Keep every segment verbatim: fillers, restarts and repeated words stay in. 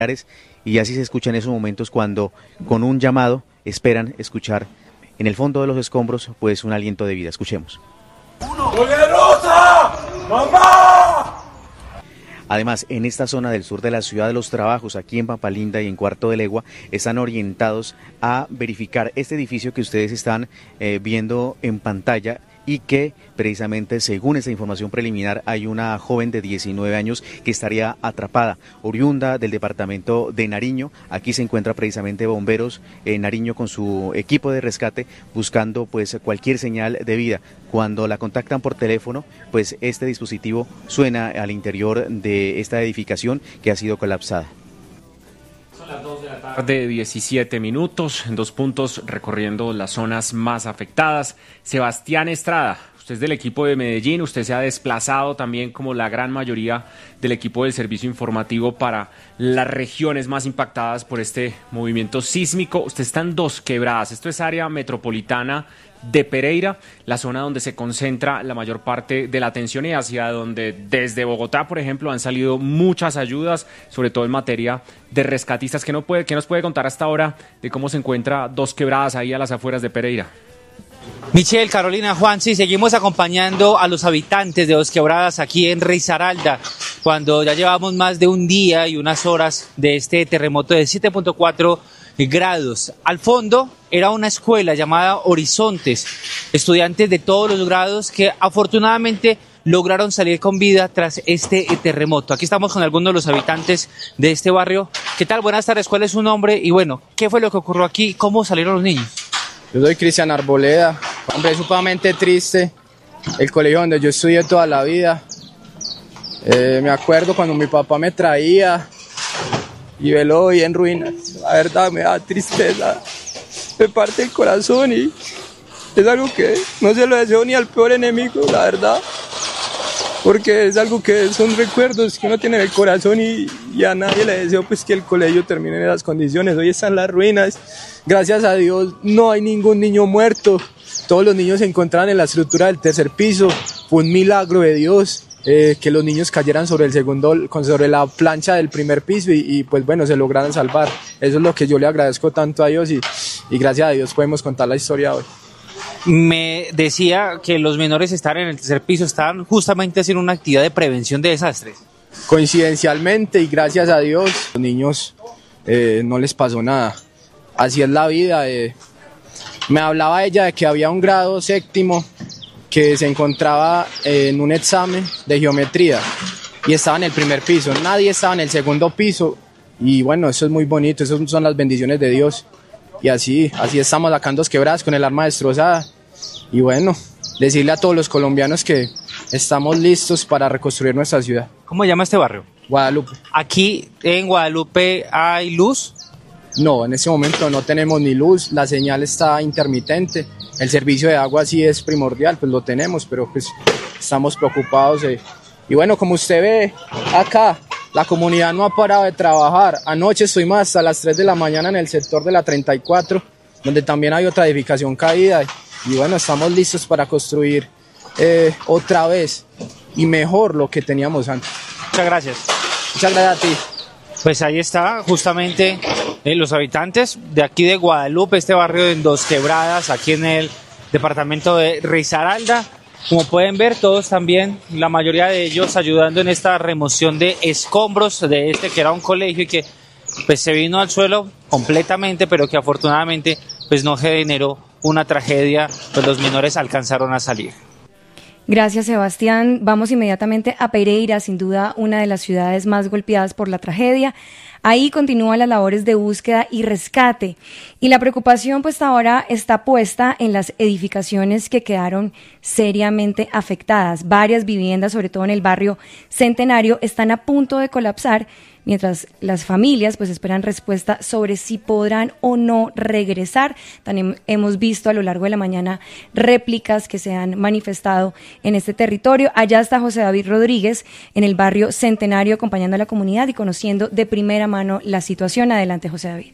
y así se escucha en esos momentos cuando con un llamado esperan escuchar en el fondo de los escombros pues un aliento de vida. Escuchemos. ¡Poderosa! ¡Mamá! Además, en esta zona del sur de la ciudad de los trabajos, aquí en Pampalinda y en Cuarto de Legua, están orientados a verificar este edificio que ustedes están eh, viendo en pantalla y que precisamente según esta información preliminar hay una joven de diecinueve años que estaría atrapada, oriunda del departamento de Nariño. Aquí se encuentra precisamente bomberos en Nariño con su equipo de rescate buscando pues cualquier señal de vida. Cuando la contactan por teléfono, pues este dispositivo suena al interior de esta edificación que ha sido colapsada. Son las dos de la tarde, diecisiete minutos, en dos puntos recorriendo las zonas más afectadas. Sebastián Estrada, usted es del equipo de Medellín, usted se ha desplazado también como la gran mayoría del equipo del servicio informativo para las regiones más impactadas por este movimiento sísmico. Usted está en Dos Quebradas, esto es área metropolitana de Pereira, la zona donde se concentra la mayor parte de la atención y hacia donde desde Bogotá, por ejemplo, han salido muchas ayudas, sobre todo en materia de rescatistas. ¿Qué, no puede, qué nos puede contar hasta ahora de cómo se encuentra Dos Quebradas ahí a las afueras de Pereira? Michelle, Carolina, Juan, sí, seguimos acompañando a los habitantes de Dos Quebradas aquí en Risaralda, cuando ya llevamos más de un día y unas horas de este terremoto de siete punto cuatro grados. Al fondo era una escuela llamada Horizontes, estudiantes de todos los grados que afortunadamente lograron salir con vida tras este terremoto. Aquí estamos con algunos de los habitantes de este barrio. ¿Qué tal? Buenas tardes, ¿cuál es su nombre? Y bueno, ¿qué fue lo que ocurrió aquí? ¿Cómo salieron los niños? Yo soy Cristian Arboleda, hombre sumamente triste, el colegio donde yo estudié toda la vida. Eh, me acuerdo cuando mi papá me traía y verlo hoy en ruinas, la verdad me da tristeza, me parte el corazón y es algo que no se lo deseo ni al peor enemigo, la verdad, porque es algo que son recuerdos que uno tiene en el corazón y, y a nadie le deseo pues que el colegio termine en esas condiciones. Hoy están las ruinas, gracias a Dios no hay ningún niño muerto, todos los niños se encontraban en la estructura del tercer piso, fue un milagro de Dios. Eh, que los niños cayeran sobre el segundo, sobre la plancha del primer piso y, y pues bueno, se lograron salvar. Eso es lo que yo le agradezco tanto a Dios y, y gracias a Dios podemos contar la historia hoy. Me decía que los menores estaban en el tercer piso, estaban justamente haciendo una actividad de prevención de desastres. Coincidencialmente y gracias a Dios, los niños eh, no les pasó nada. Así es la vida. Eh. Me hablaba ella de que había un grado séptimo que se encontraba en un examen de geometría y estaba en el primer piso, nadie estaba en el segundo piso y bueno, eso es muy bonito, esas son las bendiciones de Dios y así, así estamos acá en Dos Quebradas con el alma destrozada y bueno, decirle a todos los colombianos que estamos listos para reconstruir nuestra ciudad. ¿Cómo se llama este barrio? Guadalupe. ¿Aquí en Guadalupe hay luz? No, en este momento no tenemos ni luz, la señal está intermitente. El servicio de agua sí es primordial, pues lo tenemos, pero pues estamos preocupados. Eh. Y bueno, como usted ve acá, la comunidad no ha parado de trabajar. Anoche estuvimos hasta las tres de la mañana en el sector de la treinta y cuatro, donde también hay otra edificación caída. Y bueno, estamos listos para construir eh, otra vez y mejor lo que teníamos antes. Muchas gracias. Muchas gracias a ti. Pues ahí está justamente eh, los habitantes de aquí de Guadalupe, este barrio de Dos Quebradas, aquí en el departamento de Risaralda. Como pueden ver, todos también, la mayoría de ellos ayudando en esta remoción de escombros de este que era un colegio y que pues se vino al suelo completamente, pero que afortunadamente pues no generó una tragedia, pues los menores alcanzaron a salir. Gracias, Sebastián. Vamos inmediatamente a Pereira, sin duda una de las ciudades más golpeadas por la tragedia. Ahí continúan las labores de búsqueda y rescate. Y la preocupación pues ahora está puesta en las edificaciones que quedaron seriamente afectadas. Varias viviendas, sobre todo en el barrio Centenario, están a punto de colapsar, mientras las familias pues esperan respuesta sobre si podrán o no regresar. También hemos visto a lo largo de la mañana réplicas que se han manifestado en este territorio. Allá está José David Rodríguez en el barrio Centenario acompañando a la comunidad y conociendo de primera mano la situación. Adelante, José David.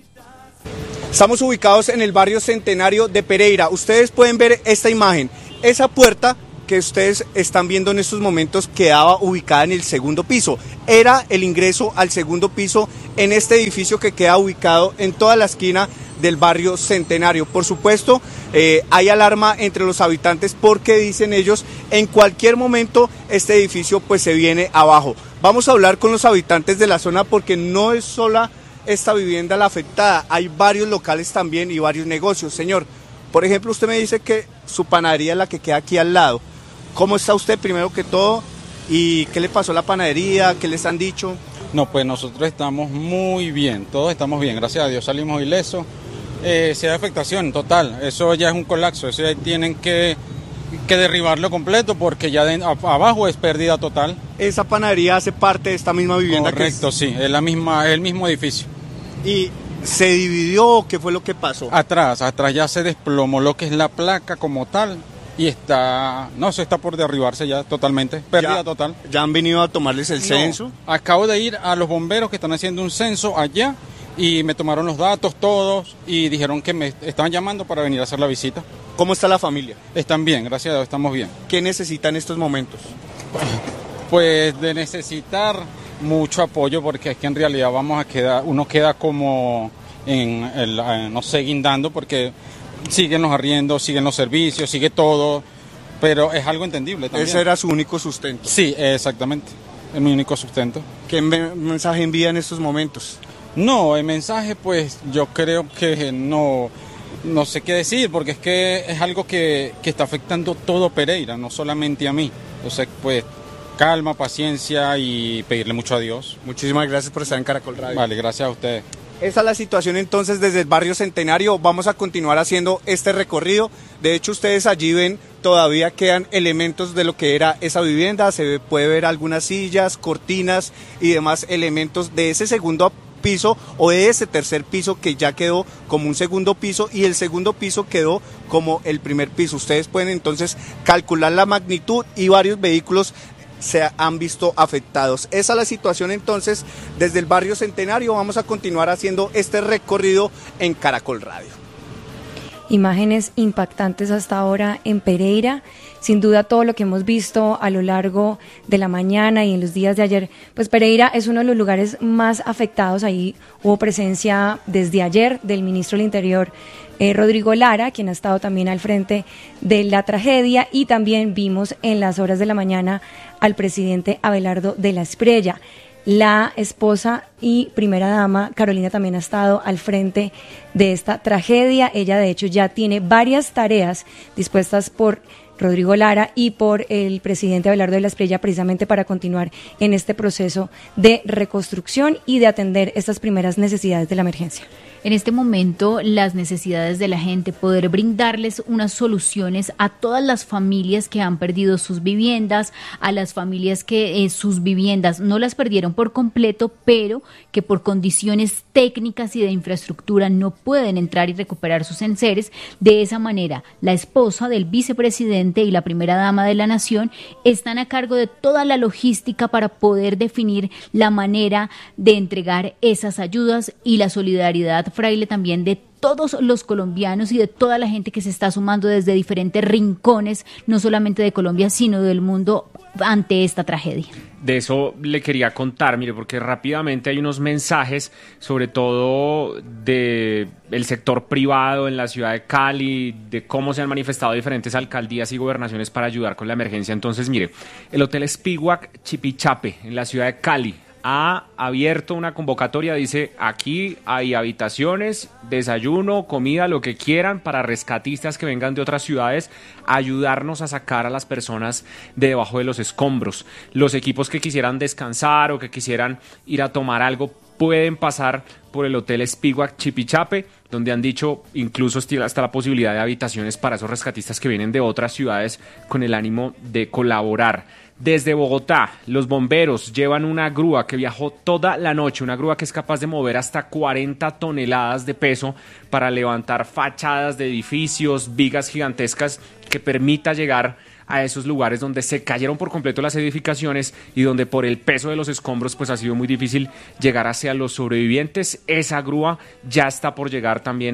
Estamos ubicados en el barrio Centenario de Pereira. Ustedes pueden ver esta imagen. Esa puerta que ustedes están viendo en estos momentos quedaba ubicada en el segundo piso. Era el ingreso al segundo piso en este edificio que queda ubicado en toda la esquina del barrio Centenario. Por supuesto, eh, hay alarma entre los habitantes porque dicen ellos, en cualquier momento este edificio pues se viene abajo. Vamos a hablar con los habitantes de la zona porque no es sola esta vivienda la afectada, hay varios locales también y varios negocios. Señor, por ejemplo, usted me dice que su panadería es la que queda aquí al lado. ¿Cómo está usted primero que todo? ¿Y qué le pasó a la panadería? ¿Qué les han dicho? No, pues nosotros estamos muy bien, todos estamos bien, gracias a Dios salimos ilesos. Eh, si hay afectación total, eso ya es un colapso, eso ya tienen que, que derribarlo completo porque ya de, a, abajo es pérdida total. ¿Esa panadería hace parte de esta misma vivienda? Correcto, que es... sí, es, la misma, es el mismo edificio. ¿Y se dividió? ¿Qué fue lo que pasó? Atrás, atrás ya se desplomó lo que es la placa como tal y está, no, se está por derribarse ya totalmente, pérdida ya, total. ¿Ya han venido a tomarles el no, censo? Acabo de ir a los bomberos que están haciendo un censo allá y me tomaron los datos todos y dijeron que me estaban llamando para venir a hacer la visita. ¿Cómo está la familia? Están bien, gracias a Dios, estamos bien. ¿Qué necesitan en estos momentos? Pues de necesitar mucho apoyo porque es que en realidad vamos a quedar, uno queda como en el, eh, no sé, guindando porque siguen los arriendos, siguen los servicios, sigue todo, pero es algo entendible también. ¿Ese era su único sustento? Sí, exactamente, es mi único sustento. ¿Qué mensaje envía en estos momentos? No, el mensaje pues yo creo que no, no sé qué decir porque es que es algo que, que está afectando todo Pereira, no solamente a mí, entonces pues calma, paciencia y pedirle mucho a Dios. Muchísimas gracias por estar en Caracol Radio. Vale, gracias a ustedes. Esa es la situación entonces desde el barrio Centenario. Vamos a continuar haciendo este recorrido. De hecho, ustedes allí ven, todavía quedan elementos de lo que era esa vivienda. Se puede ver algunas sillas, cortinas y demás elementos de ese segundo piso o de ese tercer piso que ya quedó como un segundo piso y el segundo piso quedó como el primer piso. Ustedes pueden entonces calcular la magnitud y varios vehículos se han visto afectados. Esa es la situación entonces desde el barrio Centenario. Vamos a continuar haciendo este recorrido en Caracol Radio. Imágenes impactantes hasta ahora en Pereira. Sin duda todo lo que hemos visto a lo largo de la mañana y en los días de ayer, pues Pereira es uno de los lugares más afectados. Ahí hubo presencia desde ayer del ministro del Interior, eh, Rodrigo Lara, quien ha estado también al frente de la tragedia, y también vimos en las horas de la mañana al presidente Abelardo de la Espriella. La esposa y primera dama, Carolina, también ha estado al frente de esta tragedia. Ella, de hecho, ya tiene varias tareas dispuestas por Rodrigo Lara y por el presidente Abelardo de la Espriella precisamente para continuar en este proceso de reconstrucción y de atender estas primeras necesidades de la emergencia. En este momento, las necesidades de la gente, poder brindarles unas soluciones a todas las familias que han perdido sus viviendas, a las familias que eh, sus viviendas no las perdieron por completo, pero que por condiciones técnicas y de infraestructura no pueden entrar y recuperar sus enseres. De esa manera, la esposa del vicepresidente y la primera dama de la nación están a cargo de toda la logística para poder definir la manera de entregar esas ayudas y la solidaridad, Fraile, también de todos los colombianos y de toda la gente que se está sumando desde diferentes rincones, no solamente de Colombia, sino del mundo ante esta tragedia. De eso le quería contar, mire, porque rápidamente hay unos mensajes, sobre todo de el sector privado en la ciudad de Cali, de cómo se han manifestado diferentes alcaldías y gobernaciones para ayudar con la emergencia. Entonces, mire, el Hotel Spiwak Chipichape en la ciudad de Cali ha abierto una convocatoria, dice, aquí hay habitaciones, desayuno, comida, lo que quieran para rescatistas que vengan de otras ciudades, ayudarnos a sacar a las personas de debajo de los escombros. Los equipos que quisieran descansar o que quisieran ir a tomar algo pueden pasar por el Hotel Spiwak Chipichape, donde han dicho incluso hasta la posibilidad de habitaciones para esos rescatistas que vienen de otras ciudades con el ánimo de colaborar. Desde Bogotá, los bomberos llevan una grúa que viajó toda la noche, una grúa que es capaz de mover hasta cuarenta toneladas de peso para levantar fachadas de edificios, vigas gigantescas que permita llegar a esos lugares donde se cayeron por completo las edificaciones y donde por el peso de los escombros pues ha sido muy difícil llegar hacia los sobrevivientes. Esa grúa ya está por llegar también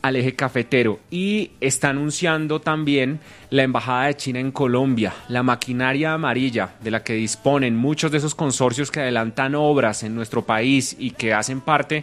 al eje cafetero. Y está anunciando también la Embajada de China en Colombia, la maquinaria amarilla de la que disponen muchos de esos consorcios que adelantan obras en nuestro país y que hacen parte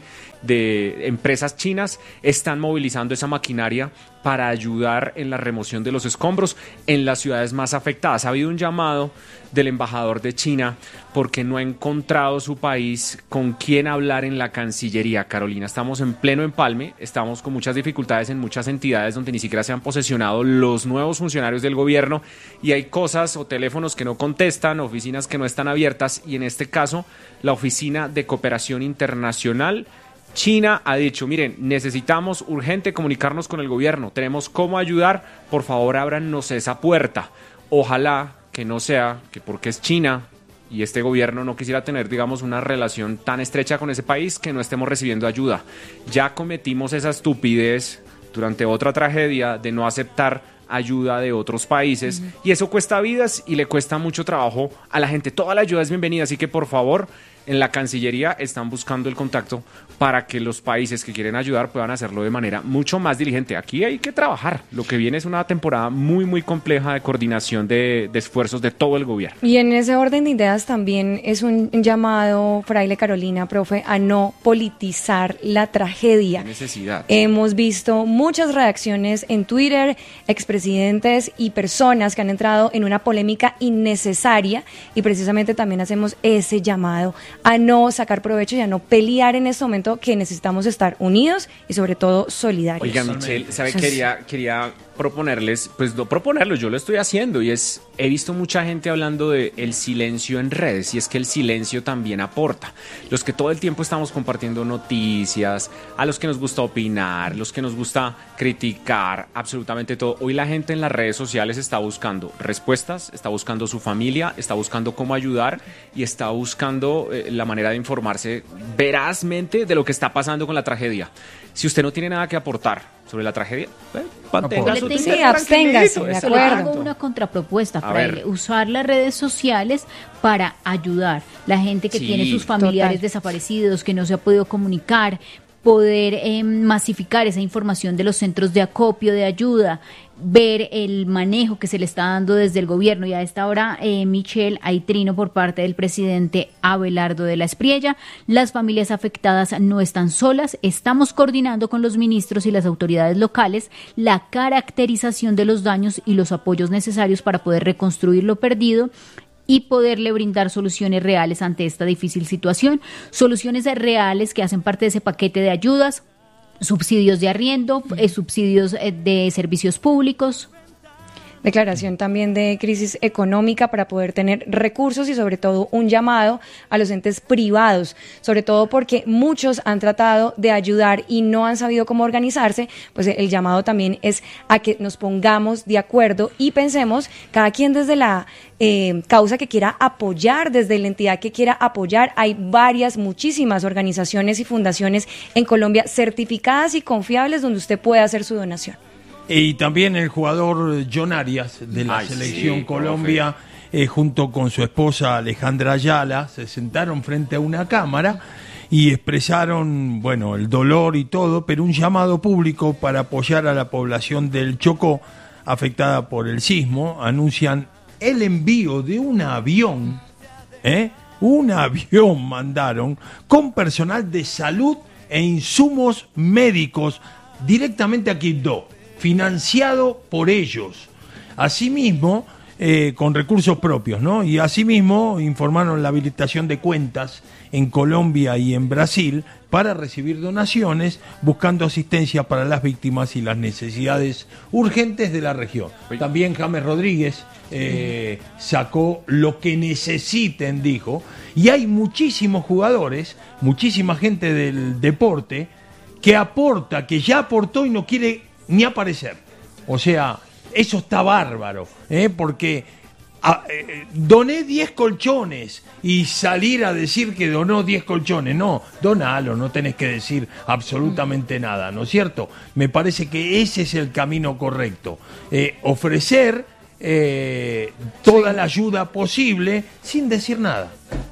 de empresas chinas, están movilizando esa maquinaria para ayudar en la remoción de los escombros en las ciudades más afectadas. Ha habido un llamado del embajador de China porque no ha encontrado su país con quién hablar en la Cancillería. Carolina, estamos en pleno empalme, estamos con muchas dificultades en muchas entidades donde ni siquiera se han posesionado los nuevos funcionarios del gobierno y hay cosas o teléfonos que no contestan, oficinas que no están abiertas, y en este caso la Oficina de Cooperación Internacional China ha dicho, miren, necesitamos urgente comunicarnos con el gobierno, tenemos cómo ayudar, por favor ábranos esa puerta. Ojalá que no sea que porque es China y este gobierno no quisiera tener, digamos, una relación tan estrecha con ese país, que no estemos recibiendo ayuda. Ya cometimos esa estupidez durante otra tragedia de no aceptar ayuda de otros países, uh-huh. y eso cuesta vidas y le cuesta mucho trabajo a la gente. Toda la ayuda es bienvenida, así que por favor, en la Cancillería están buscando el contacto para que los países que quieren ayudar puedan hacerlo de manera mucho más diligente. Aquí hay que trabajar. Lo que viene es una temporada muy, muy compleja de coordinación de, de esfuerzos de todo el gobierno. Y en ese orden de ideas también es un llamado, Fraile Carolina, profe, a no politizar la tragedia. Qué necesidad. Hemos visto muchas reacciones en Twitter, expresidentes y personas que han entrado en una polémica innecesaria, y precisamente también hacemos ese llamado a no sacar provecho y a no pelear en este momento, que necesitamos estar unidos y sobre todo solidarios. Oiga, Michelle, ¿sabe? Quería, quería proponerles, pues no proponerlo, yo lo estoy haciendo, y es, he visto mucha gente hablando de el silencio en redes, y es que el silencio también aporta. Los que todo el tiempo estamos compartiendo noticias, a los que nos gusta opinar, los que nos gusta criticar, absolutamente todo. Hoy la gente en las redes sociales está buscando respuestas, está buscando su familia, está buscando cómo ayudar y está buscando eh, la manera de informarse verazmente de lo que está pasando con la tragedia. Si usted no tiene nada que aportar sobre la tragedia, pues, mantenga su sí, absténgase, de acuerdo. Hago una contrapropuesta, Fraile, usar las redes sociales para ayudar. La gente que sí, tiene sus familiares total. desaparecidos, que no se ha podido comunicar, poder eh, masificar esa información de los centros de acopio, de ayuda, ver el manejo que se le está dando desde el gobierno. Y a esta hora, eh, Michelle, hay trino por parte del presidente Abelardo de la Espriella. Las familias afectadas no están solas, estamos coordinando con los ministros y las autoridades locales la caracterización de los daños y los apoyos necesarios para poder reconstruir lo perdido y poderle brindar soluciones reales ante esta difícil situación, soluciones reales que hacen parte de ese paquete de ayudas, subsidios de arriendo, eh, subsidios eh, de servicios públicos. Declaración también de crisis económica para poder tener recursos y sobre todo un llamado a los entes privados, sobre todo porque muchos han tratado de ayudar y no han sabido cómo organizarse. Pues el llamado también es a que nos pongamos de acuerdo y pensemos cada quien desde la eh, causa que quiera apoyar, desde la entidad que quiera apoyar. Hay varias, muchísimas organizaciones y fundaciones en Colombia certificadas y confiables donde usted puede hacer su donación. Y también el jugador John Arias de la Ay, Selección sí, Colombia, eh, junto con su esposa Alejandra Ayala, se sentaron frente a una cámara y expresaron, bueno, el dolor y todo, pero un llamado público para apoyar a la población del Chocó afectada por el sismo. Anuncian el envío de un avión, ¿eh? Un avión mandaron con personal de salud e insumos médicos directamente a Quibdó, financiado por ellos, asimismo eh, con recursos propios, ¿no? Y asimismo informaron la habilitación de cuentas en Colombia y en Brasil para recibir donaciones, buscando asistencia para las víctimas y las necesidades urgentes de la región. También James Rodríguez eh, sacó lo que necesiten, dijo, y hay muchísimos jugadores, muchísima gente del deporte que aporta, que ya aportó y no quiere ni aparecer. O sea, eso está bárbaro, ¿eh? Porque a, eh, doné diez colchones y salir a decir que donó diez colchones, no, donalo, no tenés que decir absolutamente nada, ¿no es cierto? Me parece que ese es el camino correcto, eh, ofrecer eh, toda la ayuda posible sin decir nada.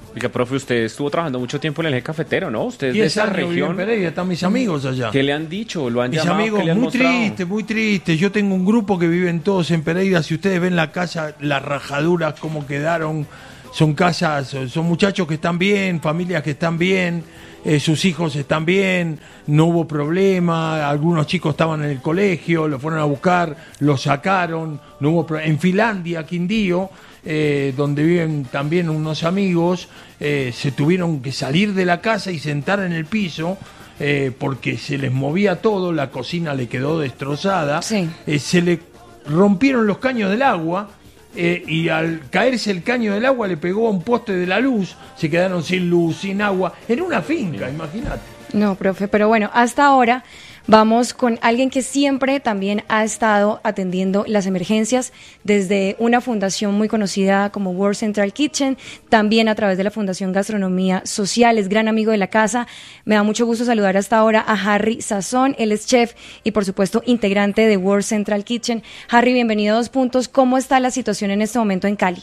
Oiga, profe, usted estuvo trabajando mucho tiempo en el eje cafetero, ¿no? Usted es de diez esa años vivo región. en Pereira, están mis amigos allá. ¿Qué le han dicho? ¿Lo han Mis llamado? amigos, ¿Qué le han muy mostrado? triste, muy triste. Yo tengo un grupo que viven todos en Pereira. Si ustedes ven la casa, las rajaduras, cómo quedaron, son casas, son muchachos que están bien, familias que están bien, eh, sus hijos están bien, no hubo problema, algunos chicos estaban en el colegio, lo fueron a buscar, lo sacaron, no hubo problema. En Finlandia, Quindío, eh, donde viven también unos amigos, eh, se tuvieron que salir de la casa y sentar en el piso, eh, porque se les movía todo, la cocina le quedó destrozada, Sí. eh, se le rompieron los caños del agua, eh, y al caerse el caño del agua le pegó a un poste de la luz, se quedaron sin luz, sin agua, en una finca, imagínate. No, profe, pero bueno, hasta ahora vamos con alguien que siempre también ha estado atendiendo las emergencias desde una fundación muy conocida como World Central Kitchen, también a través de la Fundación Gastronomía Social, es gran amigo de la casa. Me da mucho gusto saludar hasta ahora a Harry Sazón, él es chef y por supuesto integrante de World Central Kitchen. Harry, bienvenido a Dos Puntos. ¿Cómo está la situación en este momento en Cali?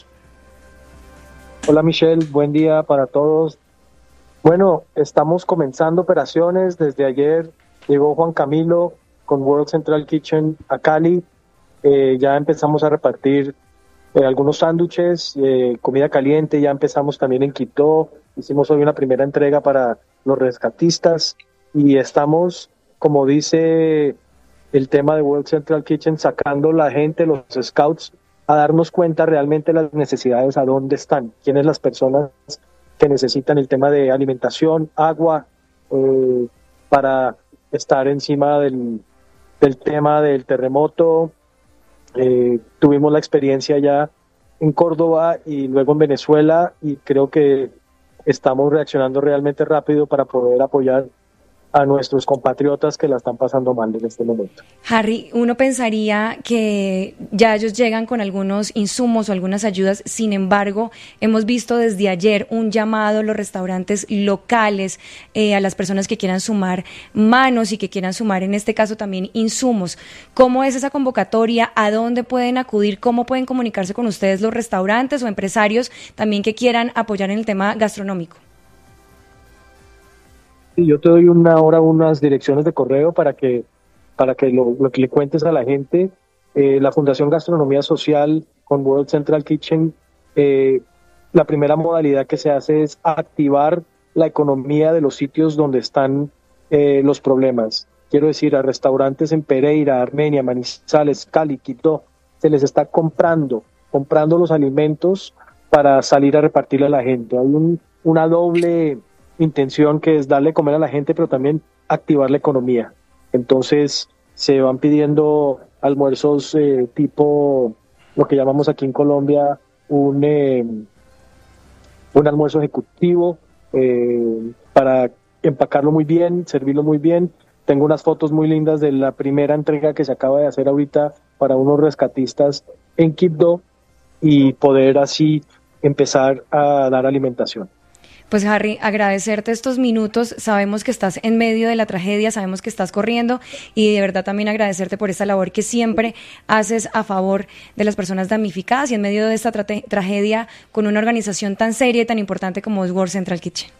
Hola Michelle, buen día para todos. Bueno, estamos comenzando operaciones desde ayer. Llegó Juan Camilo con World Central Kitchen a Cali. Eh, ya empezamos a repartir eh, algunos sándwiches, eh, comida caliente. Ya empezamos también en Quito. Hicimos hoy una primera entrega para los rescatistas. Y estamos, como dice el tema de World Central Kitchen, sacando la gente, los scouts, a darnos cuenta realmente de las necesidades, a dónde están, quiénes las personas que necesitan el tema de alimentación, agua, eh, para estar encima del, del tema del terremoto. Eh, tuvimos la experiencia ya en Córdoba y luego en Venezuela y creo que estamos reaccionando realmente rápido para poder apoyar a nuestros compatriotas que la están pasando mal en este momento. Harry, uno pensaría que ya ellos llegan con algunos insumos o algunas ayudas, sin embargo, hemos visto desde ayer un llamado a los restaurantes locales, eh, a las personas que quieran sumar manos y que quieran sumar en este caso también insumos. ¿Cómo es esa convocatoria? ¿A dónde pueden acudir? ¿Cómo pueden comunicarse con ustedes los restaurantes o empresarios también que quieran apoyar en el tema gastronómico? Yo te doy una hora unas direcciones de correo para que para que lo, lo que le cuentes a la gente. Eh, la Fundación Gastronomía Social con World Central Kitchen, eh, la primera modalidad que se hace es activar la economía de los sitios donde están eh, los problemas. Quiero decir, a restaurantes en Pereira, Armenia, Manizales, Cali, Quito, se les está comprando, comprando los alimentos para salir a repartirle a la gente. Hay un, una doble intención que es darle comer a la gente, pero también activar la economía. Entonces se van pidiendo almuerzos eh, tipo lo que llamamos aquí en Colombia un, eh, un almuerzo ejecutivo, eh, para empacarlo muy bien, servirlo muy bien. Tengo unas fotos muy lindas de la primera entrega que se acaba de hacer ahorita para unos rescatistas en Quibdó y poder así empezar a dar alimentación. Pues Harry, agradecerte estos minutos, sabemos que estás en medio de la tragedia, sabemos que estás corriendo y de verdad también agradecerte por esta labor que siempre haces a favor de las personas damnificadas y en medio de esta tra- tragedia con una organización tan seria y tan importante como es World Central Kitchen.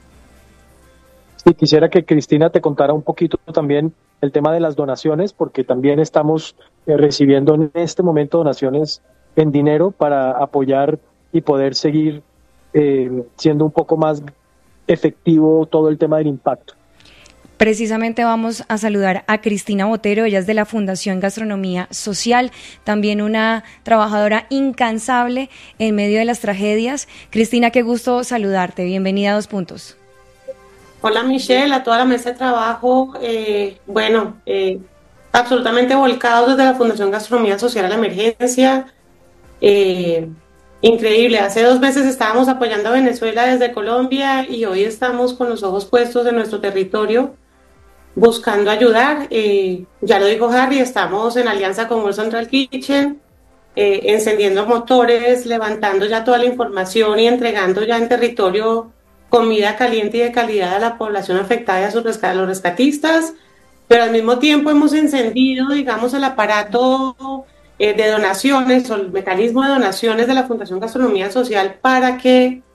Sí, quisiera que Cristina te contara un poquito también el tema de las donaciones, porque también estamos eh, recibiendo en este momento donaciones en dinero para apoyar y poder seguir Eh, siendo un poco más efectivo todo el tema del impacto. Precisamente vamos a saludar a Cristina Botero, ella es de la Fundación Gastronomía Social, también una trabajadora incansable en medio de las tragedias. Cristina, qué gusto saludarte, bienvenida a Dos Puntos. Hola Michelle, a toda la mesa de trabajo, eh, bueno, eh, absolutamente volcados desde la Fundación Gastronomía Social a la emergencia. eh, Increíble, hace dos meses estábamos apoyando a Venezuela desde Colombia y hoy estamos con los ojos puestos en nuestro territorio buscando ayudar. Eh, ya lo dijo Harry, estamos en alianza con World Central Kitchen, eh, encendiendo motores, levantando ya toda la información y entregando ya en territorio comida caliente y de calidad a la población afectada y a, sus resca- a los rescatistas, pero al mismo tiempo hemos encendido, digamos, el aparato de donaciones o el mecanismo de donaciones de la Fundación Gastronomía Social para que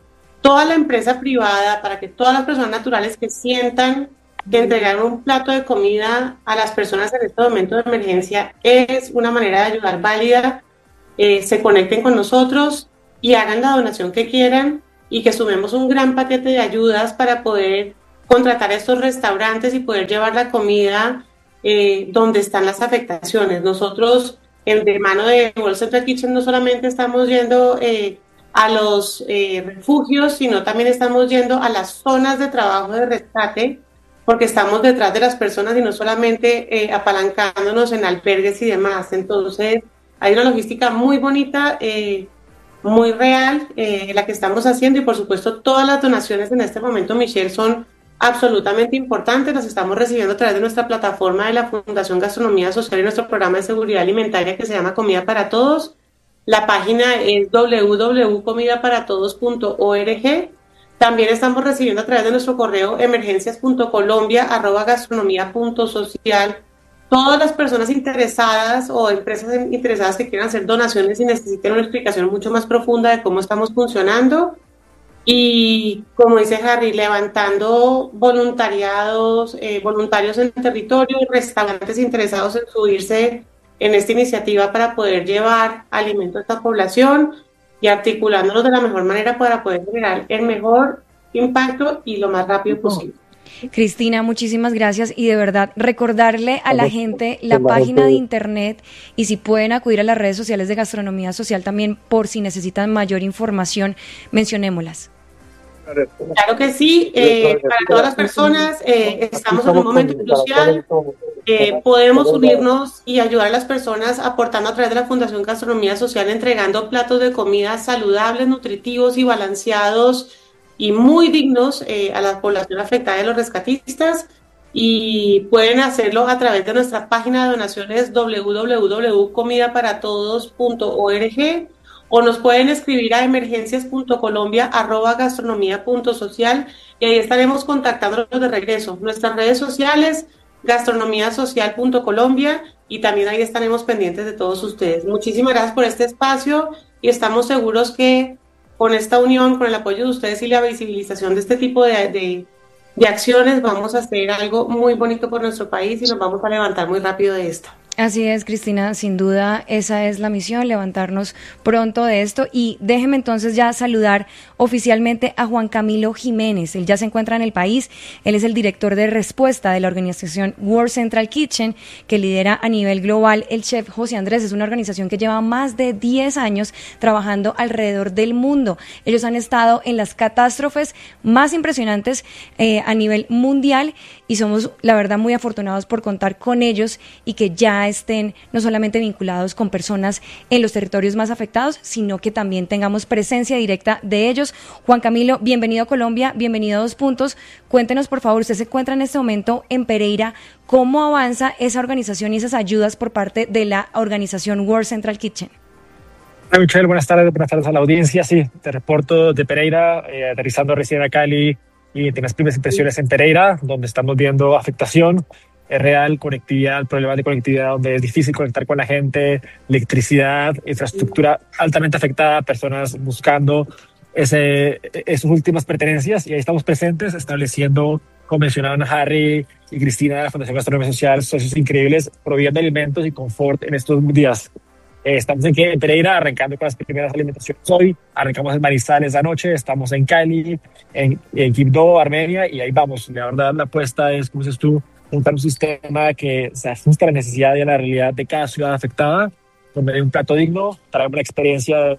toda la empresa privada, para que todas las personas naturales que sientan que entregar un plato de comida a las personas en este momento de emergencia es una manera de ayudar válida, eh, se conecten con nosotros y hagan la donación que quieran y que sumemos un gran paquete de ayudas para poder contratar a estos restaurantes y poder llevar la comida eh, donde están las afectaciones. Nosotros, en de mano de World Central Kitchen, no solamente estamos yendo eh, a los eh, refugios, sino también estamos yendo a las zonas de trabajo de rescate, porque estamos detrás de las personas y no solamente eh, apalancándonos en albergues y demás. Entonces, hay una logística muy bonita, eh, muy real, eh, la que estamos haciendo, y por supuesto todas las donaciones en este momento, Michelle, son absolutamente importantes. Las estamos recibiendo a través de nuestra plataforma de la Fundación Gastronomía Social y nuestro programa de seguridad alimentaria que se llama Comida para Todos. La página es doble u doble u doble u punto comida para todos punto org. También estamos recibiendo a través de nuestro correo emergencias punto colombia arroba gastronomía punto social todas las personas interesadas o empresas interesadas que quieran hacer donaciones y necesiten una explicación mucho más profunda de cómo estamos funcionando. Y como dice Harry, levantando voluntariados, eh, voluntarios en territorio, restaurantes interesados en subirse en esta iniciativa para poder llevar alimento a esta población y articulándonos de la mejor manera para poder generar el mejor impacto y lo más rápido posible. Cristina, muchísimas gracias, y de verdad recordarle a la gente la página de internet y si pueden acudir a las redes sociales de Gastronomía Social también por si necesitan mayor información, mencionémoslas. Claro que sí, eh, para todas las personas eh, estamos en un momento crucial, eh, podemos unirnos y ayudar a las personas aportando a través de la Fundación Gastronomía Social, entregando platos de comida saludables, nutritivos y balanceados y muy dignos eh, a la población afectada de los rescatistas, y pueden hacerlo a través de nuestra página de donaciones doble u doble u doble u punto comida para todos punto org, o nos pueden escribir a emergencias punto colombia arroba gastronomía punto social y ahí estaremos contactándolos de regreso. Nuestras redes sociales, gastronomía social punto colombia, y también ahí estaremos pendientes de todos ustedes. Muchísimas gracias por este espacio y estamos seguros que con esta unión, con el apoyo de ustedes y la visibilización de este tipo de, de, de acciones, vamos a hacer algo muy bonito por nuestro país y nos vamos a levantar muy rápido de esto. Así es, Cristina, sin duda esa es la misión, levantarnos pronto de esto. Y déjeme entonces ya saludar oficialmente a Juan Camilo Jiménez. Él ya se encuentra en el país, él es el director de respuesta de la organización World Central Kitchen, que lidera a nivel global el chef José Andrés. Es una organización que lleva más de diez años trabajando alrededor del mundo. Ellos han estado en las catástrofes más impresionantes eh, a nivel mundial, y somos, la verdad, muy afortunados por contar con ellos y que ya estén no solamente vinculados con personas en los territorios más afectados, sino que también tengamos presencia directa de ellos. Juan Camilo, bienvenido a Colombia, bienvenido a Dos Puntos. Cuéntenos, por favor, usted se encuentra en este momento en Pereira. ¿Cómo avanza esa organización y esas ayudas por parte de la organización World Central Kitchen? Hola, Michelle, buenas tardes, buenas tardes a la audiencia. Sí, te reporto de Pereira, eh, aterrizando recién a Cali, y tienes primeras impresiones en Pereira, donde estamos viendo afectación es real, conectividad, problemas de conectividad donde es difícil conectar con la gente, electricidad, infraestructura altamente afectada, personas buscando ese, esas últimas pertenencias, y ahí estamos presentes estableciendo, como mencionaban Harry y Cristina de la Fundación Gastronomía Social, socios increíbles, proviendo alimentos y confort en estos días. Eh, estamos en, en Pereira arrancando con las primeras alimentaciones hoy, arrancamos en Manizales anoche, estamos en Cali, en, en Quibdó, Armenia, y ahí vamos. La verdad, la apuesta es, como dices tú, montar un sistema que se ajuste a la necesidad y a la realidad de cada ciudad afectada, donde hay un plato digno. Traemos la experiencia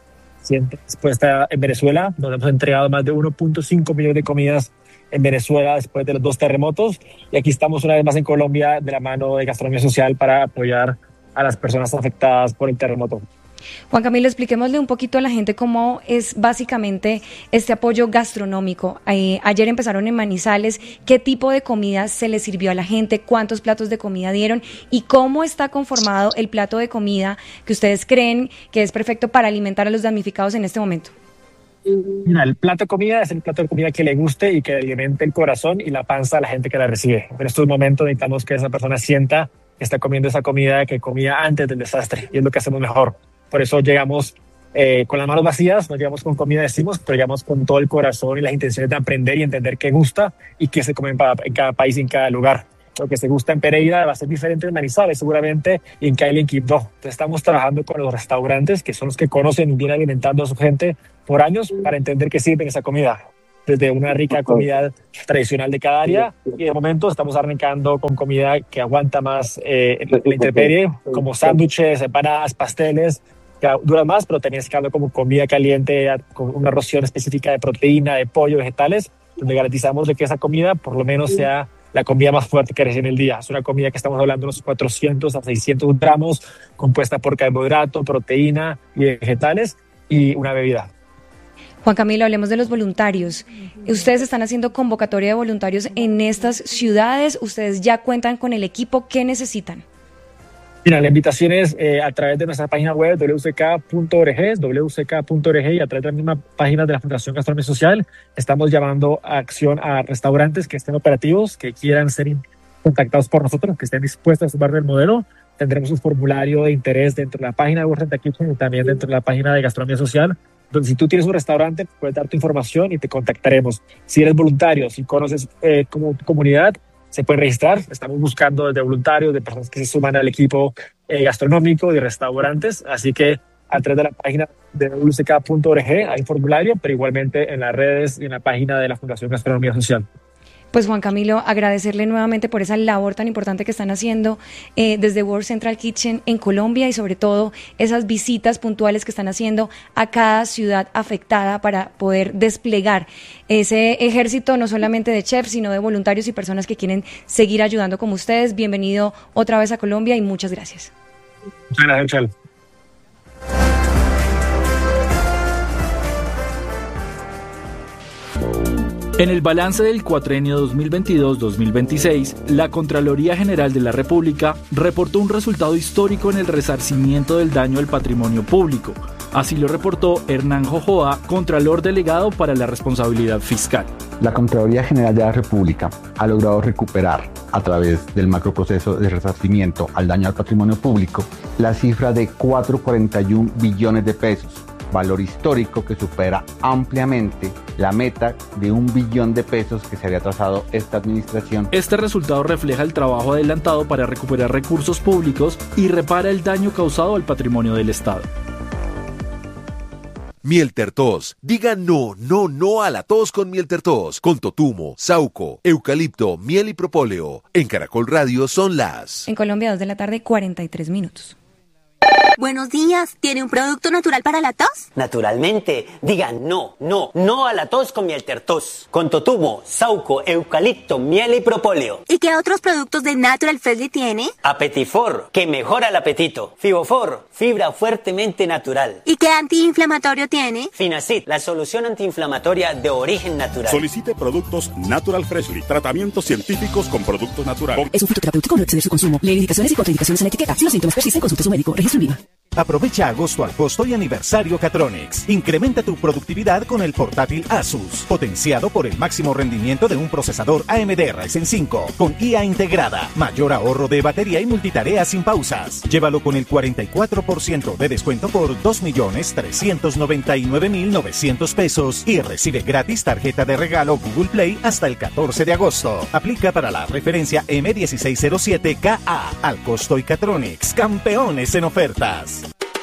expuesta en Venezuela, donde hemos entregado más de uno punto cinco millones de comidas en Venezuela después de los dos terremotos, y aquí estamos una vez más en Colombia de la mano de Gastronomía Social para apoyar a las personas afectadas por el terremoto. Juan Camilo, expliquémosle un poquito a la gente cómo es básicamente este apoyo gastronómico. Eh, ayer empezaron en Manizales, ¿qué tipo de comida se le sirvió a la gente? ¿Cuántos platos de comida dieron? ¿Y cómo está conformado el plato de comida que ustedes creen que es perfecto para alimentar a los damnificados en este momento? Mira, el plato de comida es el plato de comida que le guste y que alimente el corazón y la panza a la gente que la recibe. En estos momentos necesitamos que esa persona sienta que está comiendo esa comida que comía antes del desastre, y es lo que hacemos mejor. Por eso llegamos eh, con las manos vacías, no llegamos con comida, decimos, pero llegamos con todo el corazón y las intenciones de aprender y entender qué gusta y qué se come en cada, en cada país y en cada lugar. Lo que se gusta en Pereira va a ser diferente en Manizales, seguramente, y en Cali, en Quibdó. Entonces estamos trabajando con los restaurantes, que son los que conocen y vienen alimentando a su gente por años, para entender qué sirven esa comida. Desde una rica comida tradicional de cada área, y de momento estamos arrancando con comida que aguanta más eh, la intemperie, como sándwiches, empanadas, pasteles, que duran más, pero también escalando como comida caliente, con una ración específica de proteína, de pollo, vegetales, donde garantizamos de que esa comida por lo menos sea la comida más fuerte que recibe en el día. Es una comida que estamos hablando de unos cuatrocientos a seiscientos gramos, compuesta por carbohidrato, proteína y vegetales, y una bebida. Juan Camilo, hablemos de los voluntarios. Ustedes están haciendo convocatoria de voluntarios en estas ciudades. Ustedes ya cuentan con el equipo. ¿Qué necesitan? Mira, la invitación es eh, a través de nuestra página web w c k punto org, w c k punto org, y a través de la misma página de la Fundación Gastronomía Social. Estamos llamando a acción a restaurantes que estén operativos, que quieran ser contactados por nosotros, que estén dispuestos a sumar del modelo. Tendremos un formulario de interés dentro de la página de World Central Kitchen y también dentro de la página de Gastronomía Social, donde si tú tienes un restaurante, puedes dar tu información y te contactaremos. Si eres voluntario, si conoces eh, como comunidad, se pueden registrar. Estamos buscando desde voluntarios, de personas que se suman al equipo eh, gastronómico, de restaurantes. Así que a través de la página de w c k punto org hay formulario, pero igualmente en las redes y en la página de la Fundación Gastronomía Social. Pues Juan Camilo, agradecerle nuevamente por esa labor tan importante que están haciendo eh, desde World Central Kitchen en Colombia, y sobre todo esas visitas puntuales que están haciendo a cada ciudad afectada para poder desplegar ese ejército no solamente de chefs, sino de voluntarios y personas que quieren seguir ayudando como ustedes. Bienvenido otra vez a Colombia y muchas gracias. Muchas gracias, Michelle. En el balance del cuatrienio dos mil veintidós dos mil veintiséis, la Contraloría General de la República reportó un resultado histórico en el resarcimiento del daño al patrimonio público. Así lo reportó Hernán Jojoa, Contralor Delegado para la Responsabilidad Fiscal. La Contraloría General de la República ha logrado recuperar, a través del macroproceso de resarcimiento al daño al patrimonio público, la cifra de cuatro coma cuarenta y un billones de pesos, valor histórico que supera ampliamente la meta de un billón de pesos que se había trazado esta administración. Este resultado refleja el trabajo adelantado para recuperar recursos públicos y repara el daño causado al patrimonio del Estado. Mieltertos. Diga no, no, no a la tos con Mieltertos. Con totumo, sauco, eucalipto, miel y propóleo. En Caracol Radio son las... En Colombia, dos de la tarde, cuarenta y tres minutos. Buenos días, ¿tiene un producto natural para la tos? Naturalmente, diga no, no, no a la tos con Mieltertos. Con totumo, sauco, eucalipto, miel y propóleo. ¿Y qué otros productos de Natural Freshly tiene? Apetifor, que mejora el apetito. Fibofor, fibra fuertemente natural. ¿Y qué antiinflamatorio tiene? Finacid, la solución antiinflamatoria de origen natural. Solicite productos Natural Freshly, tratamientos científicos con productos naturales. Es un fitoterapéutico, no exceder su consumo. Lee indicaciones y contraindicaciones en la etiqueta. Si los síntomas persisten, consulte a su médico. Registro INVIMA. Aprovecha agosto al costo y aniversario Catronics. Incrementa tu productividad con el portátil Asus, potenciado por el máximo rendimiento de un procesador A M D Ryzen cinco, con I A integrada, mayor ahorro de batería y multitarea sin pausas. Llévalo con el cuarenta y cuatro por ciento de descuento por dos millones trescientos noventa y nueve mil novecientos pesos y recibe gratis tarjeta de regalo Google Play hasta el catorce de agosto. Aplica para la referencia M dieciséis cero siete K A. Al costo y Catronics, campeones en ofertas.